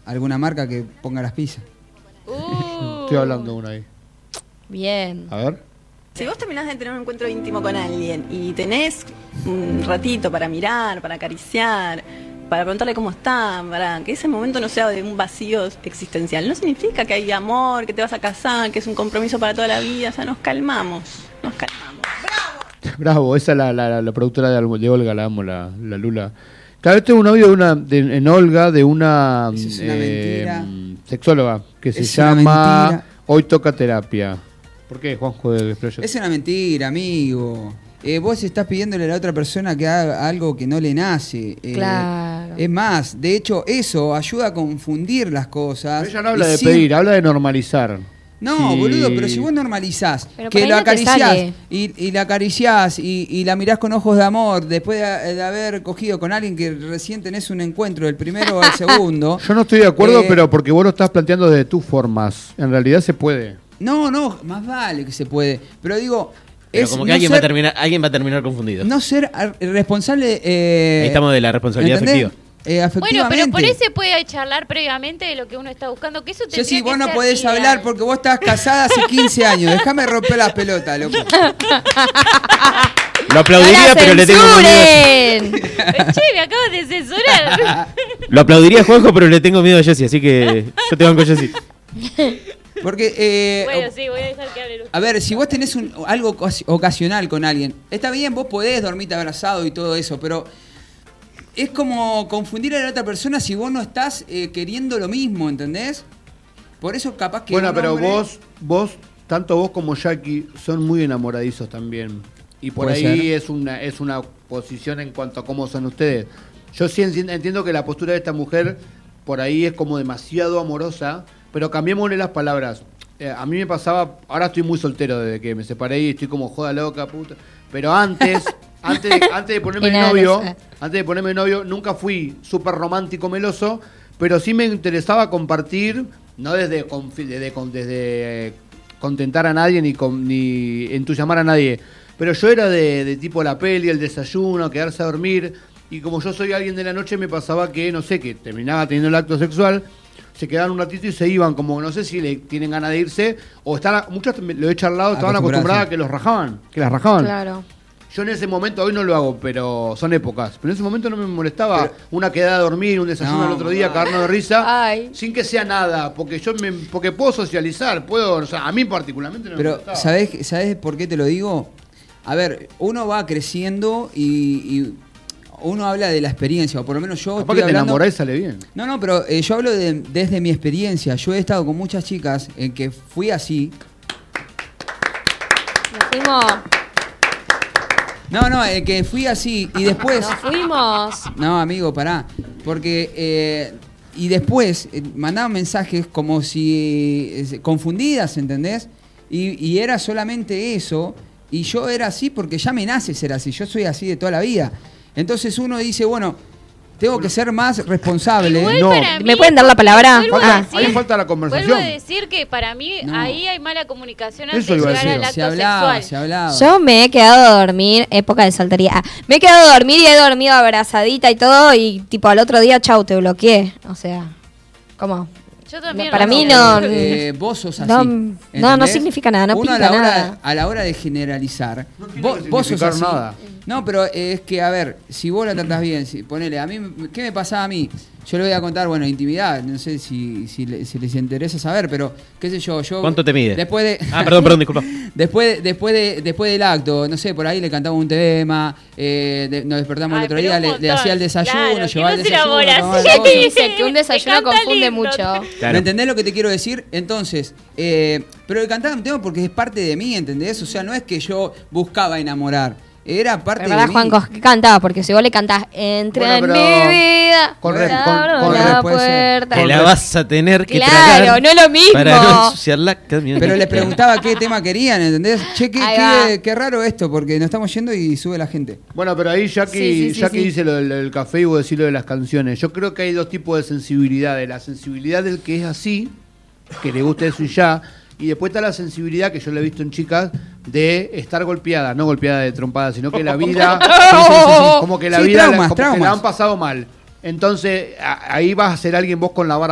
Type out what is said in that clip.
alguna marca que ponga las pizzas. Estoy hablando de una ahí. Bien. A ver. Si vos terminás de tener un encuentro íntimo con alguien y tenés un ratito para mirar, para acariciar, para preguntarle cómo está, para que ese momento no sea de un vacío existencial, no significa que hay amor, que te vas a casar, que es un compromiso para toda la vida. O sea, nos calmamos. Bravo, esa es la productora de Olga, la amo, la Lula. Cada vez tengo un novio en Olga, de una Es una mentira. sexóloga, que se Es una llama mentira. Hoy Toca Terapia. ¿Por qué, Juanjo de Explosion? Es una mentira, amigo. Vos estás pidiéndole a la otra persona que haga algo que no le nace. Claro. Es más, de hecho, eso ayuda a confundir las cosas. Pero ella no habla Y de sí- pedir, habla de normalizar. No, Sí. boludo, pero si vos normalizás Pero por que ahí lo no te acariciás sale. y la acariciás y la mirás con ojos de amor después de haber cogido con alguien que recién tenés un encuentro, del primero al segundo. Yo no estoy de acuerdo, pero porque vos lo estás planteando desde tus formas. En realidad se puede. No, más vale que se puede. Pero digo, Pero es como que no alguien ser, va a terminar confundido. no ser responsable. Ahí estamos de la responsabilidad ¿entendés? afectiva. Bueno, Afectivamente. pero por eso se puede charlar previamente de lo que uno está buscando, que eso tendría Jessy, que vos no ser podés ideal. hablar porque vos estás casada hace 15 años. Déjame romper las pelotas, loco. Lo aplaudiría, ¡No la pero le tengo miedo. censuren! Che, me acabas de censurar. Lo aplaudiría a Juanjo, pero le tengo miedo a Jessy, así que yo te banco a Jessy. Porque, Bueno, sí, voy a dejar que hable. a ver, si vos tenés algo ocasional con alguien, está bien, vos podés dormirte abrazado y todo eso, pero es como confundir a la otra persona si vos no estás queriendo lo mismo, ¿entendés? Por eso capaz que... Bueno, un pero hombre- vos, tanto vos como Jackie, son muy enamoradizos también. Y por Puede ahí ser. es una posición en cuanto a cómo son ustedes. Yo sí entiendo que la postura de esta mujer por ahí es como demasiado amorosa, pero cambiémosle las palabras. A mí me pasaba, ahora estoy muy soltero desde que me separé y estoy como joda loca, puta. Pero antes de ponerme de novio, nunca fui súper romántico meloso, pero sí me interesaba compartir, no desde contentar a nadie ni entusiasmar a nadie, pero yo era de tipo la peli, el desayuno, quedarse a dormir, y como yo soy alguien de la noche me pasaba que, no sé, que terminaba teniendo el acto sexual, se quedaban un ratito y se iban, como no sé si le tienen ganas de irse, o muchas lo he charlado, estaban acostumbradas a que las rajaban. Claro. Yo en ese momento, hoy no lo hago, pero son épocas. Pero en ese momento no me molestaba una quedada a dormir, un desayuno No, al otro día, cagarnos de risa, Ay. sin que sea nada, porque porque puedo socializar, o sea, a mí particularmente no me Pero, molestaba. ¿sabés por qué te lo digo? A ver, uno va creciendo y uno habla de la experiencia, o por lo menos yo Capaz estoy que te hablando... enamorás y sale bien. No, pero yo hablo desde mi experiencia. Yo he estado con muchas chicas en que fui así. Nos fuimos. No, que fui así y después... Nos fuimos. No, amigo, pará. Porque... y después mandaban mensajes como si... confundidas, ¿entendés? Y era solamente eso. Y yo era así porque ya me nace ser así. Yo soy así de toda la vida. Entonces uno dice, bueno, tengo que ser más responsable. Igual No. para mí, ¿Me pueden dar la palabra? vuelvo Ah. a decir- Ahí falta la Vuelvo conversación. a decir que para mí No. ahí hay mala comunicación antes Eso de iba a llegar decir. al acto Se hablaba, sexual. se hablaba. Yo me he quedado a dormir, época de soltería. Me he quedado a dormir y he dormido abrazadita y todo, y tipo al otro día, chau, te bloqueé. O sea, ¿cómo? Yo también Para lo mí sé. no. Vos sos así. No, ¿entendés? no significa nada, no Uno pinta nada. a la hora de generalizar, No tiene vos que sos significar así. nada. No, pero es que, a ver, si vos la tratás bien, ponele, a mí, ¿qué me pasaba a mí? Yo le voy a contar, bueno, intimidad, no sé si les interesa saber, pero qué sé yo. ¿Cuánto te mide? Después de... Perdón, disculpa. Después del acto, no sé, por ahí le cantaba un tema, nos despertamos Ay, el otro pero día, un le montón. hacía el desayuno, Claro, llevaba el que no se desayuno. enamora tomaba así. la cosa. Dice que un desayuno Me canta confunde lindo. mucho. Claro. ¿Me entendés lo que te quiero decir? Entonces, pero le cantaba un tema porque es parte de mí, ¿entendés? O sea, no es que yo buscaba enamorar, era parte ¿Verdad, de mí. Juanco? ¿Qué cantaba? Porque si vos le cantás, entra Bueno, en pero mi vida, con abro con la puede ser. puerta. Que la vas a tener que Claro, tragar no es lo mismo. para no ensuciar la camioneta. Pero les preguntaba qué tema querían, ¿entendés? Che, Ahí va. qué raro esto, porque nos estamos yendo y sube la gente. Bueno, pero ahí Jackie, Sí. dice lo del café y vos decís lo de las canciones. Yo creo que hay dos tipos de sensibilidades. La sensibilidad del que es así, que le gusta eso y ya. Y después está la sensibilidad que yo le he visto en chicas de estar golpeada, no golpeada de trompada, sino que la vida, como que la Sí, vida traumas. la han pasado mal. Entonces, ahí vas a ser alguien vos con la vara